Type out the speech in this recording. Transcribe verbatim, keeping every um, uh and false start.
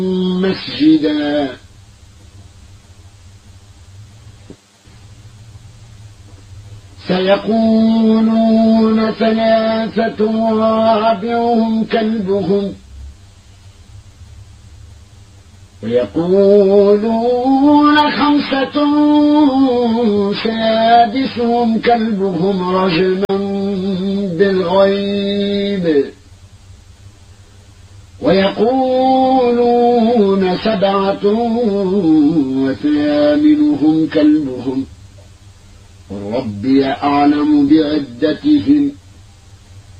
مسجدا سيقولون ثلاثة رابعهم كلبهم ويقولون خمسة سادسهم كلبهم رجما بالغيب ويقولون سبعة وثامنهم كلبهم والرب أعلم بعدتهم